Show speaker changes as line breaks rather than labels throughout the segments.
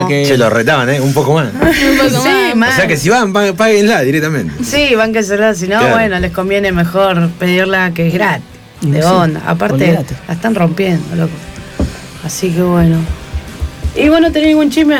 Se lo retaban, un poco más.
Sí, más.
O sea que si van, páguenla directamente.
Sí, bánquensela, si no,
claro.
Bueno, les conviene mejor pedirla que es gratis. De onda. Aparte, olvídate. La están rompiendo, loco. Así que bueno. ¿Y vos no tenés ningún chisme?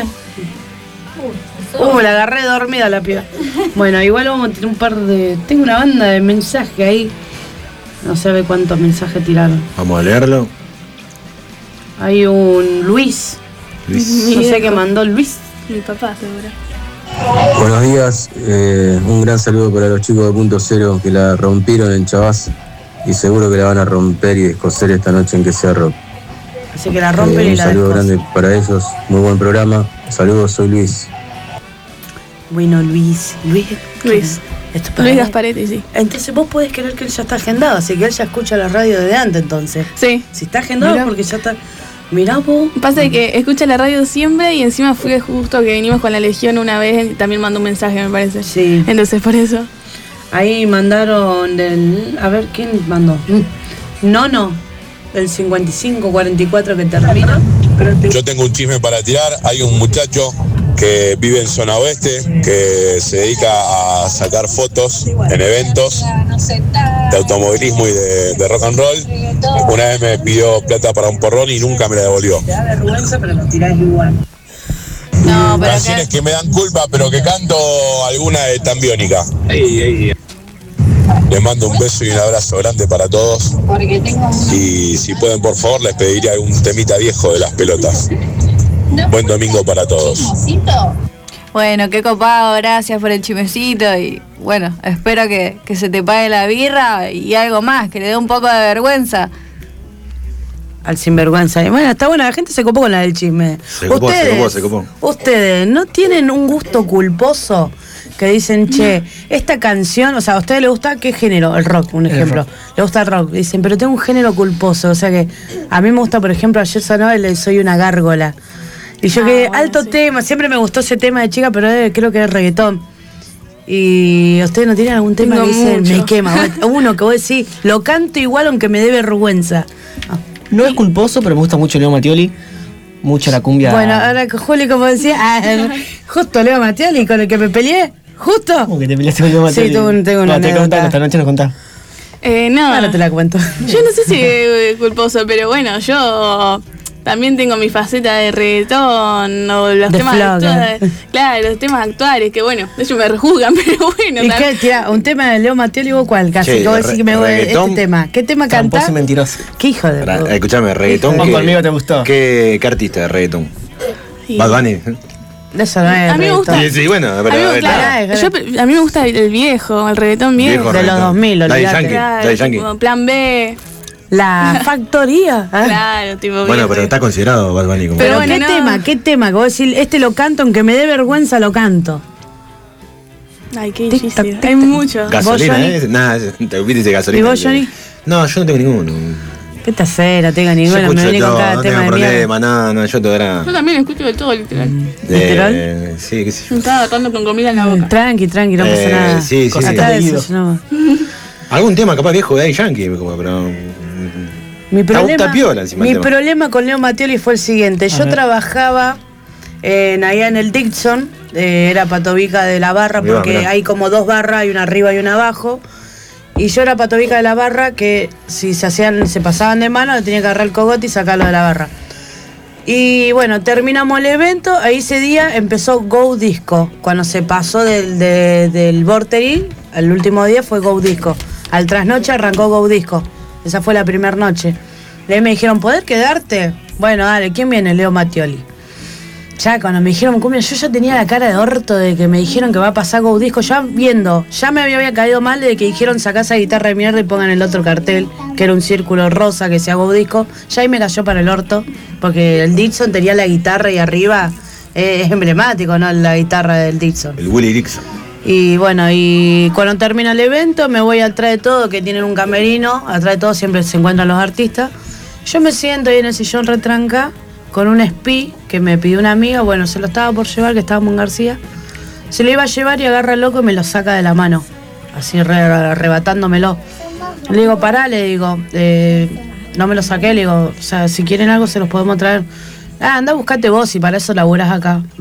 La agarré dormida la piba. Bueno, igual vamos a tener un par de... Tengo una banda de mensajes ahí. No sabe cuántos mensajes tiraron.
Vamos a leerlo.
Hay un Luis. No sé qué mandó Luis.
Mi papá, seguro.
Buenos días. Un gran saludo para los chicos de Punto Cero que la rompieron en Chavás. Y seguro que la van a romper y descoser esta noche en Que Sea Rock.
Así que la rompen y la
un saludo
descosen.
grande para ellos. Muy buen programa. Saludos, soy Luis.
Bueno, Luis. Esto es para
Luis
él.
Gasparetti, sí.
Entonces vos podés creer que él ya está agendado, así que él ya escucha la radio desde antes, entonces.
Sí.
Si está agendado,
Mirá.
porque ya está... Mirá vos.
Pasa que escucha la radio siempre y encima fue justo que vinimos con la Legión una vez y también mandó un mensaje, me parece.
Sí.
Entonces, por eso.
Ahí mandaron del... A ver, ¿quién mandó? Nono, el 5544 que termina.
Yo tengo un chisme para tirar. Hay un muchacho que vive en zona oeste, que se dedica a sacar fotos en eventos de automovilismo y de rock and roll. Una vez me pidió plata para un porrón y nunca me la devolvió.
Te da vergüenza, pero lo tirás igual.
No, pero
Canciones que me dan culpa, pero que canto alguna de Tambiónica. Les mando un beso y un abrazo grande para todos. Y si pueden, por favor, les pediría algún temita viejo de Las Pelotas. Buen domingo para todos.
Bueno, qué copado, gracias por el chimecito y bueno, espero que se te pague la birra y algo más, que le dé un poco de vergüenza.
Al sinvergüenza. Bueno, está buena, la gente se copó con la del chisme.
Se copó.
Ustedes, ¿no tienen un gusto culposo? Que dicen, che, esta canción, o sea, ¿a ustedes les gusta qué género? El rock, un ejemplo. Le gusta el rock. Dicen, pero tengo un género culposo. O sea que a mí me gusta, por ejemplo, ayer sonaba el Soy una gárgola. Y yo que
bueno,
alto
sí.
tema, siempre me gustó ese tema de chica, pero creo que es reggaetón. Y ustedes no tienen algún tema
Tengo
que dicen,
mucho.
me quema. Uno que vos decís, lo canto igual aunque me dé vergüenza.
No es culposo, pero me gusta mucho Leo Mattioli. Mucho la cumbia.
Bueno, ahora que Juli, como decía, justo Leo Mattioli con el que me peleé, justo.
¿Cómo que te peleaste con Leo Mattioli?
Sí, tengo una
te
anécdota.
contás, esta noche nos contás.
No.
Ahora te la cuento.
Yo no sé si es culposo, pero bueno, yo también tengo mi faceta de reggaetón o los
De
temas
flogger.
actuales. Claro, los temas actuales, que bueno, ellos me rejuzgan, pero bueno.
¿Y qué? Tira, un tema de Leo Mattioli, ¿vos cuál? Casi,
Che,
que vos decís que me voy
reggaetón,
este tema. ¿Qué tema
Tramposo
cantás?
y mentiroso.
¿Qué hijo de puta?
Escuchame, reggaetón.
Juan, conmigo te gustó.
¿Qué artista de reggaetón?
Sí.
Bad Bunny.
Eso no es
A mí me gusta.
reggaetón.
Sí, bueno, pero
A mí,
claro.
a mí me gusta el viejo, el reggaetón viejo.
De los 2000,
Daddy
olvidate.
Yankee.
Claro,
Daddy Yankee.
tipo Plan B.
La factoría.
Claro, tipo
Bueno,
viejo.
pero está considerado Bad Bunny como...
Pero
bueno,
¿qué
no.
tema? ¿Qué tema? Que vos decís, este lo canto, aunque me dé vergüenza, lo canto.
Ay, qué
Tic-tac,
difícil.
tic-tac.
Hay mucho.
Gasolina,
¿Vos, Johnny?
Nada, te viste gasolina.
¿Y vos, Johnny?
No, yo no tengo ninguno.
¿Qué te hace? No tengo
Yo
ninguno, me
escucho
vení con
todo,
cada
no
tema
tengo
de mierda.
problema, no, yo todo era...
Yo también escucho de todo, literal.
¿Literal?
Sí, qué sé
Me
yo.
estaba atando con comida en la boca.
Tranqui, no pasa nada.
sí, sí,
Acá
sí.
de eso, no.
Algún tema capaz viejo de Daddy Yankee, como, pero...
Mi
Está piola encima el tema.
problema con Leo Mattioli fue el siguiente. Yo trabajaba allá en el Dixon, era patobica de la barra,
Mirá,
porque
mirá.
hay como dos barras, hay una arriba y una abajo. Y yo era patobica de la barra que si se pasaban de mano, le tenía que agarrar el cogote y sacarlo de la barra. Y bueno, terminamos el evento, ahí ese día empezó Go Disco. Cuando se pasó del Vorterix, al último día fue Go Disco. Al trasnoche arrancó Go Disco. Esa fue la primera noche. Y ahí me dijeron, ¿poder quedarte? Bueno, dale, ¿quién viene? Leo Mattioli. Ya cuando me dijeron cumbia, yo ya tenía la cara de orto de que me dijeron que va a pasar Go Disco, ya me había caído mal de que dijeron sacá esa guitarra de mierda y pongan el otro cartel, que era un círculo rosa que sea Go Disco, ya ahí me cayó para el orto, porque el Dixon tenía la guitarra y arriba es emblemático, ¿no? La guitarra del Dixon.
El Willie Dixon.
Y bueno, y cuando termina el evento me voy atrás de todo, que tienen un camerino, atrás de todo siempre se encuentran los artistas. Yo me siento ahí en el sillón retranca con un SPI que me pidió una amiga, bueno, se lo estaba por llevar, que estábamos en García. Se lo iba a llevar y agarra el loco y me lo saca de la mano, así arrebatándomelo. Le digo, pará, le digo, no me lo saqué, le digo, o sea, si quieren algo se los podemos traer. Anda, buscate vos y para eso laburás acá.